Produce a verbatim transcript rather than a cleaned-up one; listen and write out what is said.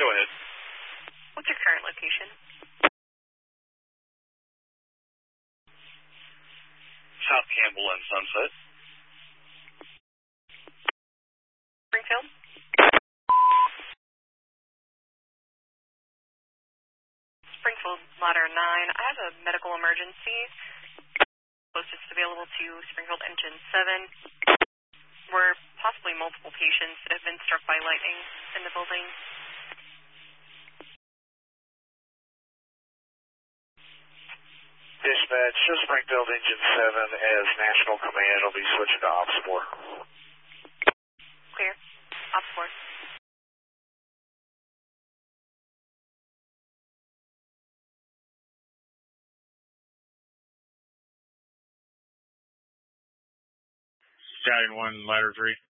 Go ahead. What's your current location? South Campbell and Sunset. Springfield? Springfield, Ladder nine. I have a medical emergency. Closest available to Springfield Engine seven. Where possibly multiple patients have been struck by lightning in the building. Dispatch, show Springfield Engine seven as National Command. It'll be switching to Ops four. Clear. Ops four. Stallion one, ladder three.